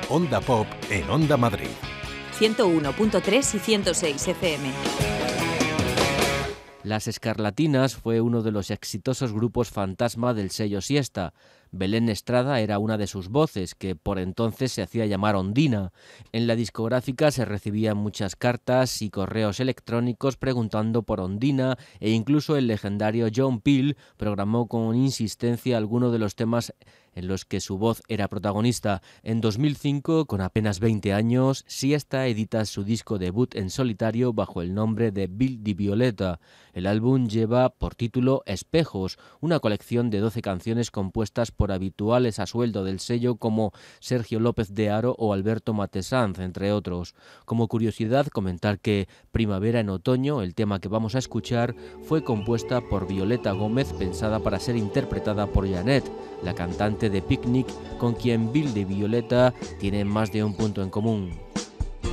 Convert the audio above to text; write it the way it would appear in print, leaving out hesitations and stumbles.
Onda Pop en Onda Madrid. 101.3 y 106 FM. Las Escarlatinas fue uno de los exitosos grupos fantasma del sello Siesta. Belén Estrada era una de sus voces, que por entonces se hacía llamar Ondina. En la discográfica se recibían muchas cartas y correos electrónicos preguntando por Ondina, e incluso el legendario John Peel programó con insistencia algunos de los temas en los que su voz era protagonista. En 2005, con apenas 20 años, Siesta edita su disco debut en solitario bajo el nombre de Bill di Violeta. El álbum lleva por título Espejos, una colección de 12 canciones compuestas por habituales a sueldo del sello como Sergio López de Haro o Alberto Matesanz, entre otros. Como curiosidad, comentar que Primavera en Otoño, el tema que vamos a escuchar, fue compuesta por Violeta Gómez, pensada para ser interpretada por Janet, la cantante de Picnic, con quien Bill de Violeta tiene más de un punto en común.